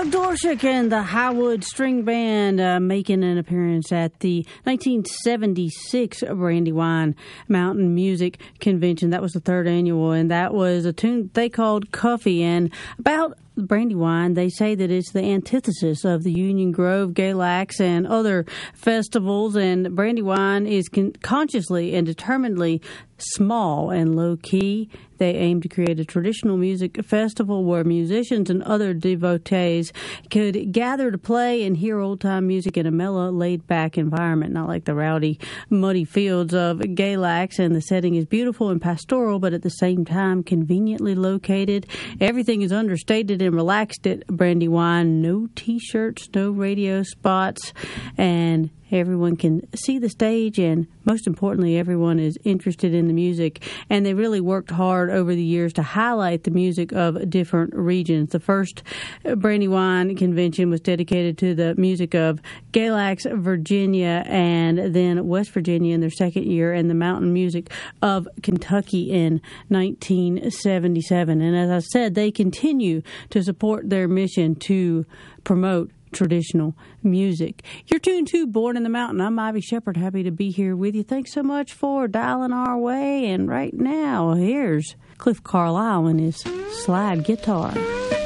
Doug Dorshak and the Highwood String Band making an appearance at the 1976 Brandywine Mountain Music Convention. That was the third annual, and that was a tune they called Cuffy. And about Brandywine, they say that it's the antithesis of the Union Grove, Galax, and other festivals. And Brandywine is consciously and determinedly small and low-key. They aim to create a traditional music festival where musicians and other devotees could gather to play and hear old-time music in a mellow, laid-back environment, not like the rowdy, muddy fields of Galax. And the setting is beautiful and pastoral, but at the same time conveniently located. Everything is understated and relaxed at Brandywine. No T-shirts, no radio spots, and everyone can see the stage, and most importantly, everyone is interested in the music. And they really worked hard over the years to highlight the music of different regions. The first Brandywine convention was dedicated to the music of Galax, Virginia, and then West Virginia in their second year, and the mountain music of Kentucky in 1977. And as I said, they continue to support their mission to promote traditional music. You're tuned to Born in the Mountain. I'm Ivy Shepard, happy to be here with you. Thanks so much for dialing our way. And right now, here's Cliff Carlisle and his slide guitar.